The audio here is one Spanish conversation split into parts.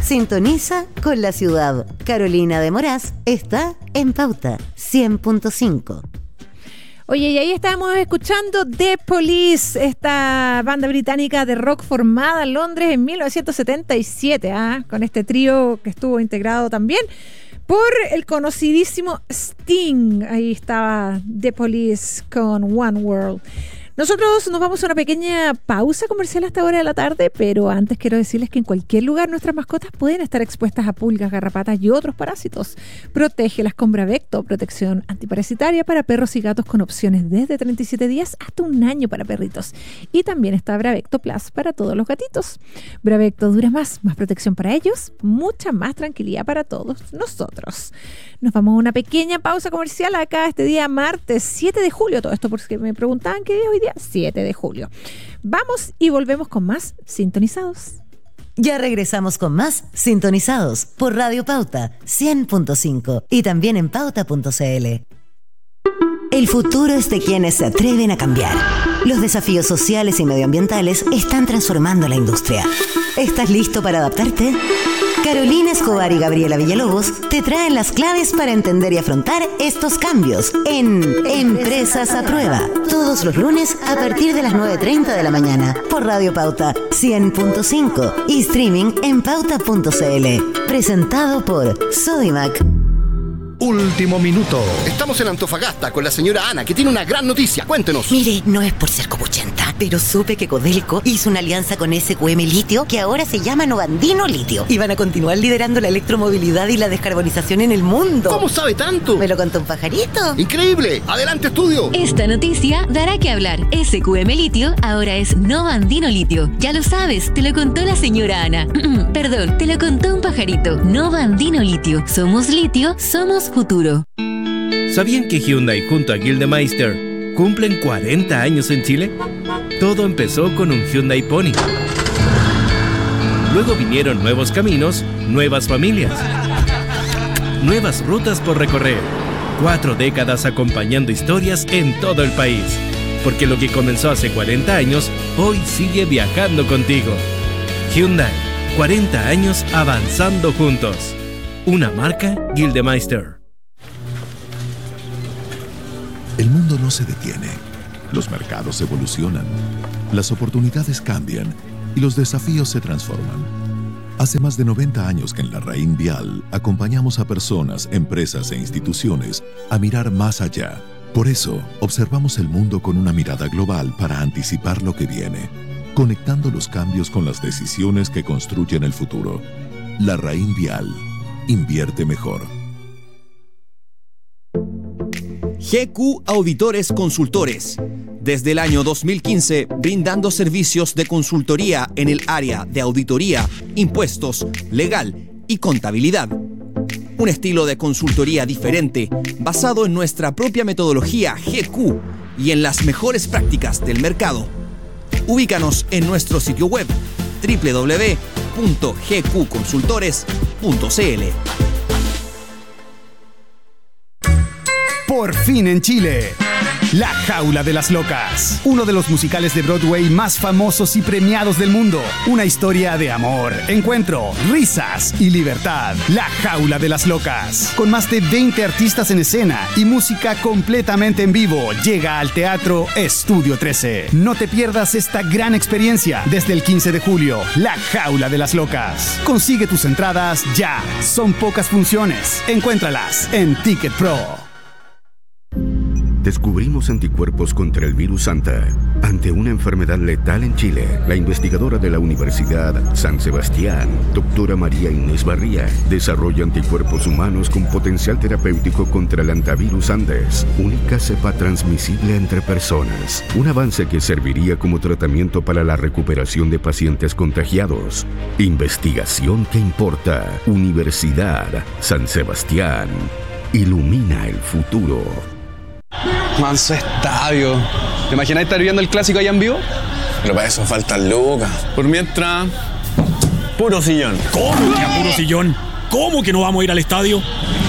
Sintoniza con la ciudad. Carolina de Moraz está en Pauta 100.5. Oye, y ahí estábamos escuchando The Police, esta banda británica de rock formada en Londres en 1977, con este trío que estuvo integrado también por el conocidísimo Sting. Ahí estaba The Police con One World. Nosotros nos vamos a una pequeña pausa comercial a esta hora de la tarde, pero antes quiero decirles que en cualquier lugar nuestras mascotas pueden estar expuestas a pulgas, garrapatas y otros parásitos. Protégelas con Bravecto, protección antiparasitaria para perros y gatos con opciones desde 37 días hasta 1 año para perritos. Y también está Bravecto Plus para todos los gatitos. Bravecto dura más protección para ellos, mucha más tranquilidad para todos nosotros. Nos vamos a una pequeña pausa comercial acá este día martes 7 de julio. Todo esto porque me preguntaban qué día es hoy día. 7 de julio. Vamos y volvemos con más Sintonizados. Ya regresamos con más Sintonizados por Radio Pauta 100.5 y también en pauta.cl. El futuro es de quienes se atreven a cambiar. Los desafíos sociales y medioambientales están transformando la industria. ¿Estás listo para adaptarte? Carolina Escobar y Gabriela Villalobos te traen las claves para entender y afrontar estos cambios en Empresas a Prueba. Todos los lunes a partir de las 9:30 de la mañana por Radio Pauta 100.5 y streaming en pauta.cl. Presentado por Sodimac. Último minuto. Estamos en Antofagasta con la señora Ana, que tiene una gran noticia. Cuéntenos. Mire, no es por ser copuchenta, pero supe que Codelco hizo una alianza con SQM Litio, que ahora se llama Novandino Litio, y van a continuar liderando la electromovilidad y la descarbonización en el mundo. ¿Cómo sabe tanto? Me lo contó un pajarito. ¡Increíble! ¡Adelante, estudio! Esta noticia dará que hablar. SQM Litio ahora es Novandino Litio. Ya lo sabes, te lo contó la señora Ana. Perdón, te lo contó un pajarito. Novandino Litio. Somos litio, somos futuro. ¿Sabían que Hyundai junto a Gildemeister cumplen 40 años en Chile? Todo empezó con un Hyundai Pony. Luego vinieron nuevos caminos, nuevas familias, nuevas rutas por recorrer. 4 décadas acompañando historias en todo el país. Porque lo que comenzó hace 40 años, hoy sigue viajando contigo. Hyundai, 40 años avanzando juntos. Una marca Gildemeister. El mundo no se detiene. Los mercados evolucionan. Las oportunidades cambian y los desafíos se transforman. Hace más de 90 años que en la Raín Vial acompañamos a personas, empresas e instituciones a mirar más allá. Por eso, observamos el mundo con una mirada global para anticipar lo que viene, conectando los cambios con las decisiones que construyen el futuro. La Raín Vial. Invierte mejor. GQ Auditores Consultores. Desde el año 2015, brindando servicios de consultoría en el área de auditoría, impuestos, legal y contabilidad. Un estilo de consultoría diferente, basado en nuestra propia metodología GQ y en las mejores prácticas del mercado. Ubícanos en nuestro sitio web www.gqconsultores.cl. Por fin en Chile, La Jaula de las Locas, uno de los musicales de Broadway más famosos y premiados del mundo. Una historia de amor, encuentro, risas y libertad. La Jaula de las Locas, con más de 20 artistas en escena y música completamente en vivo, llega al Teatro Estudio 13. No te pierdas esta gran experiencia desde el 15 de julio. La Jaula de las Locas. Consigue tus entradas ya. Son pocas funciones. Encuéntralas en Ticket Pro. Descubrimos anticuerpos contra el virus Santa. Ante una enfermedad letal en Chile, la investigadora de la Universidad San Sebastián, doctora María Inés Barría, desarrolla anticuerpos humanos con potencial terapéutico contra el antivirus Andes, única cepa transmisible entre personas. Un avance que serviría como tratamiento para la recuperación de pacientes contagiados. Investigación que importa. Universidad San Sebastián. Ilumina el futuro. Manso estadio. ¿Te imaginas estar viendo el clásico allá en vivo? Pero para eso faltan lucas. Por mientras, puro sillón. ¿Cómo que a puro sillón? ¿Cómo que no vamos a ir al estadio?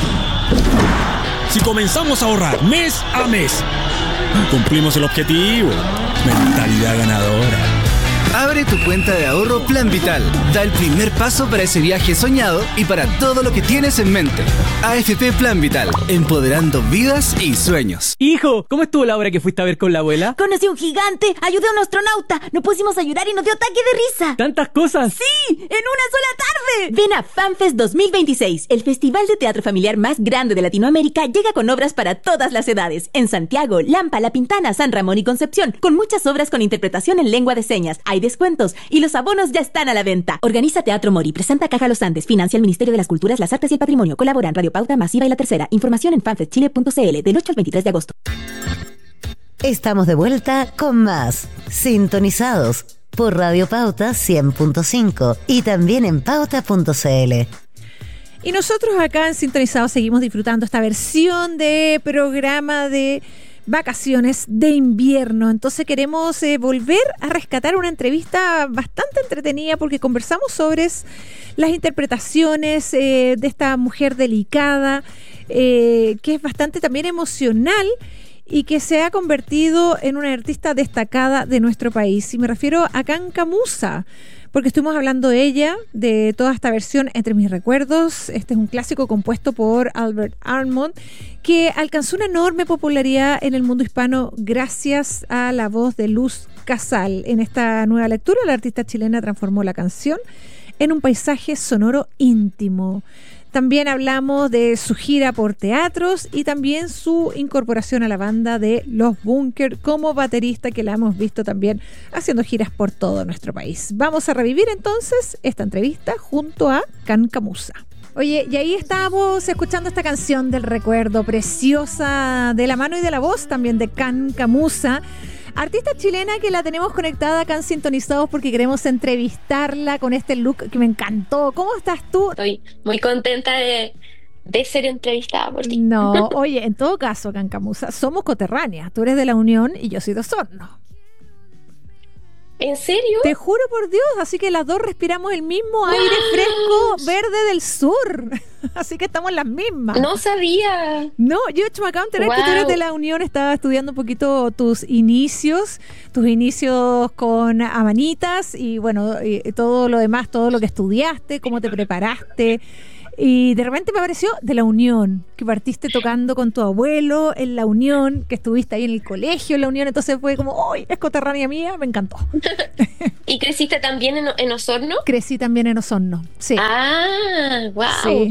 Si comenzamos a ahorrar mes a mes, cumplimos el objetivo. Mentalidad ganadora. Abre tu cuenta de ahorro Plan Vital. Da el primer paso para ese viaje soñado y para todo lo que tienes en mente. AFP Plan Vital, empoderando vidas y sueños. Hijo, ¿cómo estuvo la obra que fuiste a ver con la abuela? Conocí a un gigante, ayudé a un astronauta, no pusimos a llorar y nos dio ataque de risa. ¿Tantas cosas? ¡Sí! ¡En una sola tarde! Ven a FanFest 2026, el festival de teatro familiar más grande de Latinoamérica llega con obras para todas las edades. En Santiago, Lampa, La Pintana, San Ramón y Concepción, con muchas obras con interpretación en lengua de señas. Hay descuentos y los abonos ya están a la venta. Organiza Teatro Mori, presenta Caja Los Andes, financia el Ministerio de las Culturas, las Artes y el Patrimonio. Colaboran Radio Pauta, Masiva y La Tercera. Información en fanfestchile.cl del 8 al 23 de agosto. Estamos de vuelta con más Sintonizados por Radio Pauta 100.5 y también en pauta.cl. Y nosotros acá en Sintonizados seguimos disfrutando esta versión de programa de vacaciones de invierno. Entonces queremos volver a rescatar una entrevista bastante entretenida porque conversamos sobre las interpretaciones de esta mujer delicada, que es bastante también emocional y que se ha convertido en una artista destacada de nuestro país. Y me refiero a Kanka Musa, porque estuvimos hablando de ella, de toda esta versión Entre mis recuerdos. Este es un clásico compuesto por Albert Hammond, que alcanzó una enorme popularidad en el mundo hispano gracias a la voz de Luz Casal. En esta nueva lectura, la artista chilena transformó la canción en un paisaje sonoro íntimo. También hablamos de su gira por teatros y también su incorporación a la banda de Los Bunkers como baterista, que la hemos visto también haciendo giras por todo nuestro país. Vamos a revivir entonces esta entrevista junto a Kanka Musa. Oye, y ahí estábamos escuchando esta canción del recuerdo, preciosa, de la mano y de la voz también de Kanka Musa, artista chilena que la tenemos conectada acá en Sintonizados porque queremos entrevistarla con este look que me encantó. ¿Cómo estás tú? Estoy muy contenta de ser entrevistada por ti. No, oye, en todo caso, Kanka Musa, somos coterráneas. Tú eres de La Unión y yo soy de Osorno. ¿En serio? Te juro por Dios, así que las dos respiramos el mismo aire fresco verde del sur. Así que estamos las mismas. No sabía. No, yo me acabo de enterar que tú eres de La Unión. Estaba estudiando un poquito tus inicios con Amanitas y bueno, y todo lo demás, todo lo que estudiaste, cómo te preparaste. Y de repente me apareció de La Unión, que partiste tocando con tu abuelo en La Unión, que estuviste ahí en el colegio en La Unión, entonces fue como, ¡ay, es coterránea mía! Me encantó. ¿Y creciste también en Osorno? Crecí también en Osorno, sí. ¡Ah, wow! Sí.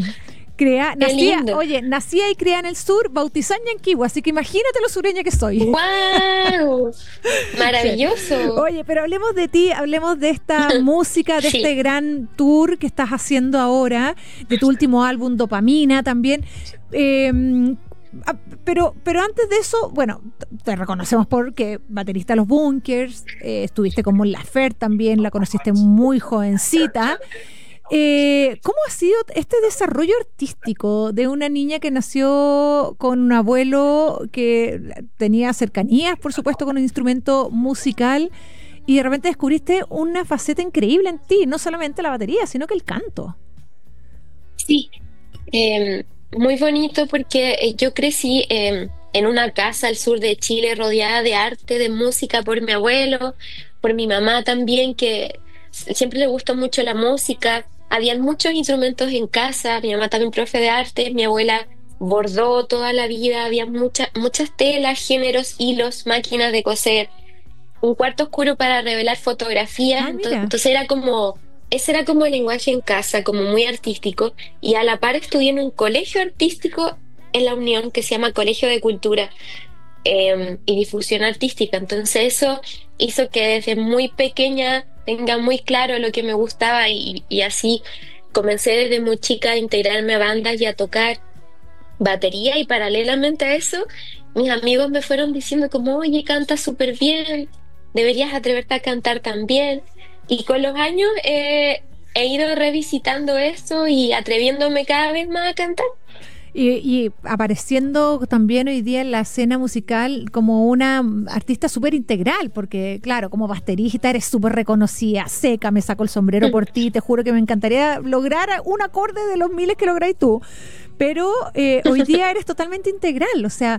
Nacía y criada en el sur, bautizada en Yanquihue, así que imagínate lo sureña que soy. ¡Wow! Maravilloso. Sí. Oye, pero hablemos de ti, hablemos de esta música, de este gran tour que estás haciendo ahora, de tu último álbum, Dopamina, también. Pero antes de eso, bueno, te reconocemos porque baterista de Los Bunkers, estuviste con Mon Laferte también, la conociste muy jovencita. ¿Cómo ha sido este desarrollo artístico de una niña que nació con un abuelo que tenía cercanías, por supuesto, con un instrumento musical y de repente descubriste una faceta increíble en ti, no solamente la batería, sino que el canto? Sí, muy bonito porque yo crecí en una casa al sur de Chile rodeada de arte, de música por mi abuelo, por mi mamá también, que siempre le gustó mucho la música. Habían muchos instrumentos en casa, mi mamá también profe de arte, mi abuela bordó toda la vida, había muchas telas, géneros, hilos, máquinas de coser, un cuarto oscuro para revelar fotografías, entonces ese era como el lenguaje en casa, como muy artístico, y a la par estudié en un colegio artístico en La Unión que se llama Colegio de Cultura y Difusión Artística, entonces eso hizo que desde muy pequeña tenga muy claro lo que me gustaba y así comencé desde muy chica a integrarme a bandas y a tocar batería, y paralelamente a eso mis amigos me fueron diciendo como, oye, cantas súper bien, deberías atreverte a cantar también, y con los años he ido revisitando eso y atreviéndome cada vez más a cantar. Y apareciendo también hoy día en la escena musical como una artista súper integral, porque claro, como baterista eres súper reconocida, seca, me saco el sombrero por ti, te juro que me encantaría lograr un acorde de los miles que lográis tú, pero hoy día eres totalmente integral, o sea,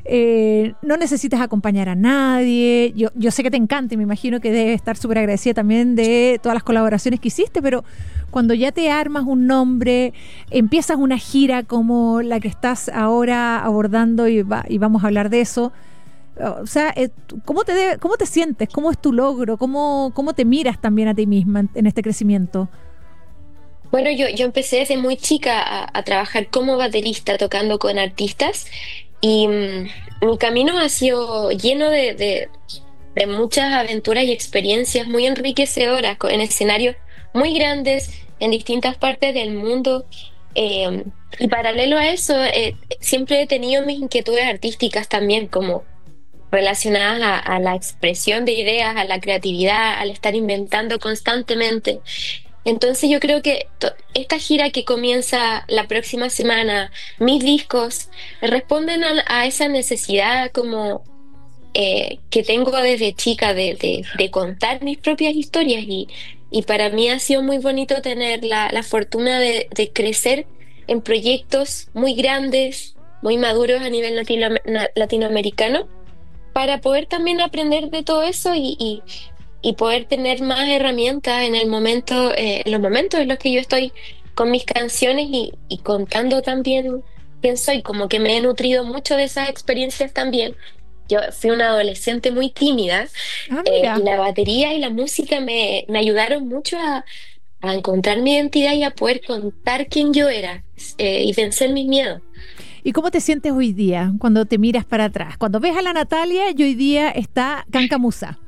no necesitas acompañar a nadie. Yo sé que te encanta y me imagino que debes estar súper agradecida también de todas las colaboraciones que hiciste, pero cuando ya te armas un nombre, empiezas una gira como la que estás ahora abordando y vamos a hablar de eso. O sea, ¿cómo te sientes? ¿Cómo es tu logro? ¿Cómo te miras también a ti misma en este crecimiento? Bueno, yo empecé desde muy chica a trabajar como baterista, tocando con artistas, y mi camino ha sido lleno de muchas aventuras y experiencias muy enriquecedoras en escenarios muy grandes en distintas partes del mundo. Y paralelo a eso, siempre he tenido mis inquietudes artísticas también, como relacionadas a la expresión de ideas, a la creatividad, al estar inventando constantemente. Entonces yo creo que esta gira que comienza la próxima semana, mis discos, responden a esa necesidad como que tengo desde chica de contar mis propias historias, y para mí ha sido muy bonito tener la fortuna de crecer en proyectos muy grandes, muy maduros a nivel latinoamericano, para poder también aprender de todo eso y poder tener más herramientas en los momentos en los que yo estoy con mis canciones y contando también quién soy. Como que me he nutrido mucho de esas experiencias también. Yo fui una adolescente muy tímida, y la batería y la música me ayudaron mucho a encontrar mi identidad y a poder contar quién yo era, y vencer mis miedos. ¿Y cómo te sientes hoy día cuando te miras para atrás? Cuando ves a la Natalia y hoy día está Cancamusa.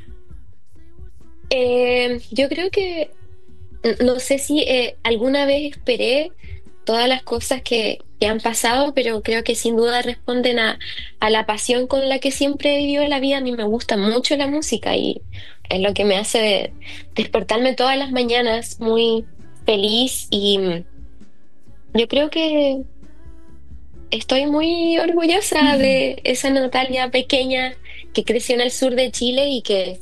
Yo creo que no sé si alguna vez esperé todas las cosas que han pasado, pero creo que sin duda responden a la pasión con la que siempre he vivido la vida. A mí me gusta mucho la música y es lo que me hace despertarme todas las mañanas muy feliz, y yo creo que estoy muy orgullosa de esa Natalia pequeña que creció en el sur de Chile y que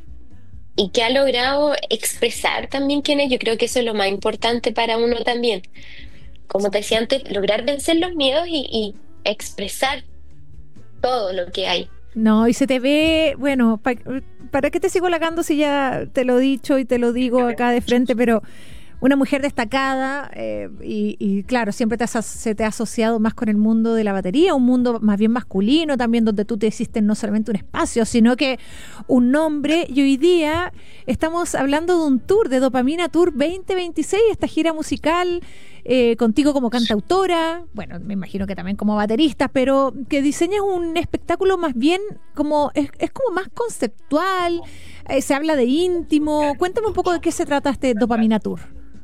ha logrado expresar también quién es. Yo creo que eso es lo más importante para uno también. Como te decía antes, lograr vencer los miedos y expresar todo lo que hay. No, y se te ve, bueno, ¿para qué te sigo halagando si ya te lo he dicho y te lo digo acá de frente? Pero una mujer destacada, y claro, siempre se te ha asociado más con el mundo de la batería, un mundo más bien masculino también, donde tú te hiciste no solamente un espacio, sino que un nombre. Y hoy día estamos hablando de un tour, de Dopamina Tour 2026, esta gira musical, contigo como cantautora, bueno, me imagino que también como baterista, pero que diseñas un espectáculo más bien como, es como más conceptual, se habla de íntimo. Cuéntame un poco de qué se trata este Dopamina Tour.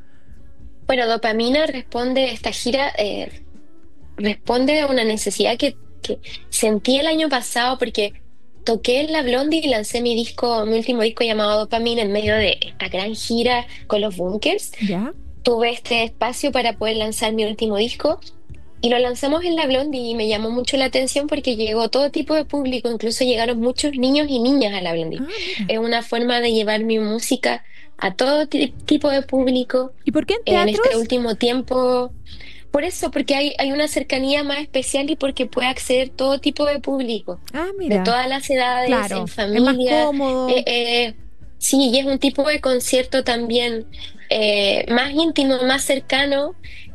Bueno, Dopamina esta gira responde a una necesidad que sentí el año pasado, porque toqué en la Blondie y lancé mi último disco llamado Dopamina en medio de esta gran gira con los Bunkers. ¿Ya? Tuve este espacio para poder lanzar mi último disco y lo lanzamos en la Blondie, y me llamó mucho la atención porque llegó todo tipo de público, incluso llegaron muchos niños y niñas a la Blondie. Es una forma de llevar mi música a todo tipo de público. ¿Y por qué en teatros? En este último tiempo, por eso, porque hay una cercanía más especial y porque puede acceder todo tipo de público, de todas las edades, claro, en familia. es más cómodo. Sí, y es un tipo de concierto también más íntimo, más cercano,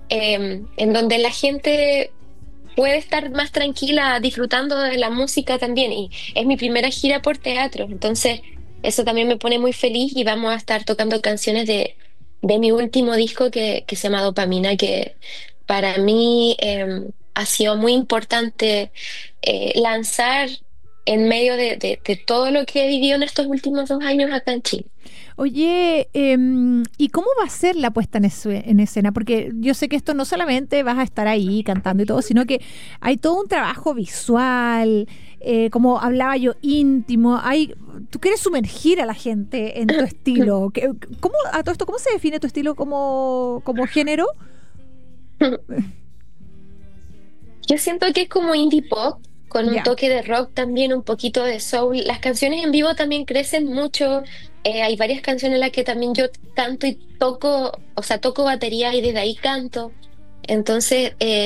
en donde la gente puede estar más tranquila disfrutando de la música también. Y es mi primera gira por teatro, entonces eso también me pone muy feliz, y vamos a estar tocando canciones de mi último disco que se llama Dopamina, que para mí ha sido muy importante lanzar en medio de todo lo que he vivido en estos últimos 2 años acá en Chile. Oye, ¿y cómo va a ser la puesta en escena? Porque yo sé que esto no solamente vas a estar ahí cantando y todo, sino que hay todo un trabajo visual, como hablaba yo, íntimo. Tú quieres sumergir a la gente en tu estilo. A todo esto, ¿cómo se define tu estilo como género? Yo siento que es como indie pop, con un toque de rock también, un poquito de soul. Las canciones en vivo también crecen mucho. Hay varias canciones en las que también yo canto y toco batería y desde ahí canto. Entonces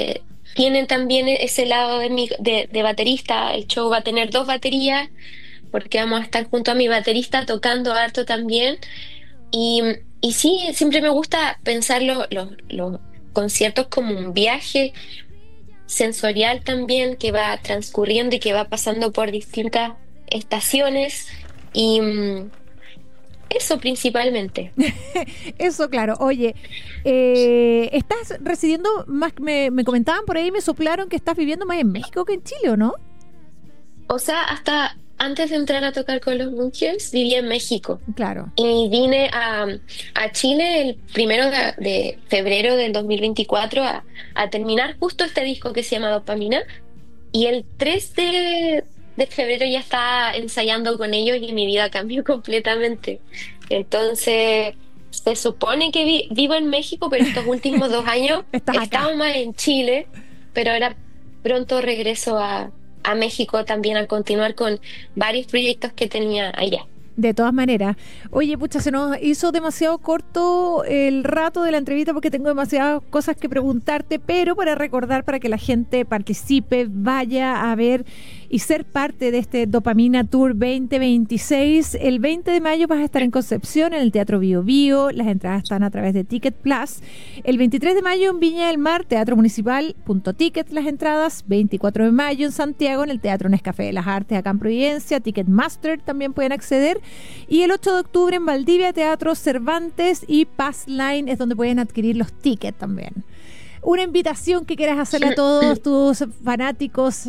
tienen también ese lado de baterista. El show va a tener 2 baterías, porque vamos a estar junto a mi baterista tocando harto también. Y sí, siempre me gusta pensar los conciertos como un viaje sensorial también, que va transcurriendo y que va pasando por distintas estaciones. Y eso principalmente. Eso, claro. Oye, estás residiendo más, me comentaban por ahí, me soplaron que estás viviendo más en México que en Chile, ¿o no? O sea, hasta antes de entrar a tocar con los Bunkers, vivía en México. Claro. Y vine a Chile el 1 de febrero del 2024 a terminar justo este disco que se llama Dopamina. Y el 3 de febrero ya estaba ensayando con ellos y mi vida cambió completamente. Entonces, se supone que vivo en México, pero estos últimos 2 años estaba más en Chile, pero ahora pronto regreso a México también a continuar con varios proyectos que tenía allá. De todas maneras. Oye, pucha, se nos hizo demasiado corto el rato de la entrevista porque tengo demasiadas cosas que preguntarte, pero para recordar, para que la gente participe, vaya a ver y ser parte de este Dopamina Tour 2026. El 20 de mayo vas a estar en Concepción, en el Teatro Bio Bio. Las entradas están a través de Ticket Plus. El 23 de mayo en Viña del Mar, Teatro Municipal, .ticket las entradas. 24 de mayo en Santiago, en el Teatro Nescafé de las Artes, acá en Providencia. Ticketmaster también pueden acceder. Y el 8 de octubre en Valdivia, Teatro Cervantes y Passline es donde pueden adquirir los tickets también. Una invitación que quieras hacerle a todos tus fanáticos,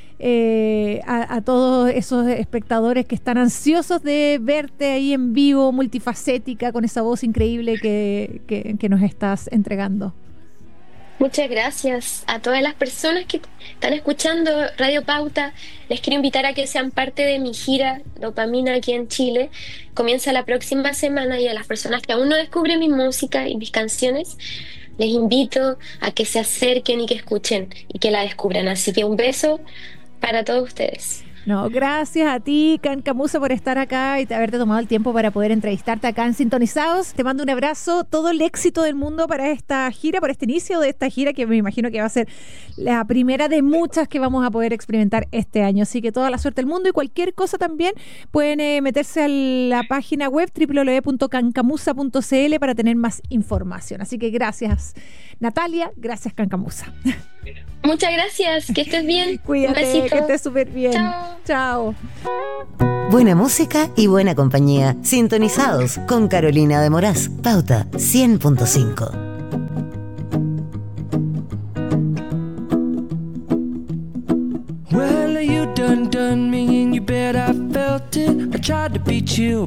a todos esos espectadores que están ansiosos de verte ahí en vivo, multifacética, con esa voz increíble que nos estás entregando. Muchas gracias a todas las personas que están escuchando Radio Pauta. Les quiero invitar a que sean parte de mi gira Dopamina aquí en Chile. Comienza la próxima semana, y a las personas que aún no descubren mi música y mis canciones, les invito a que se acerquen y que escuchen y que la descubran. Así que un beso para todos ustedes. No, gracias a ti, Can Camusa, por estar acá y haberte tomado el tiempo para poder entrevistarte acá en Sintonizados. Te mando un abrazo, todo el éxito del mundo para esta gira, por este inicio de esta gira, que me imagino que va a ser la primera de muchas que vamos a poder experimentar este año. Así que toda la suerte del mundo, y cualquier cosa también pueden meterse a la página web www.cancamusa.cl para tener más información. Así que gracias, Natalia, gracias, Can Camusa. Muchas gracias, que estés bien. Cuídate, un besito. que estés súper bien. Chao. Buena música y buena compañía. Sintonizados con Carolina de Moraz. Pauta 100.5. Well, you done me and you bet I felt it. I tried to beat you,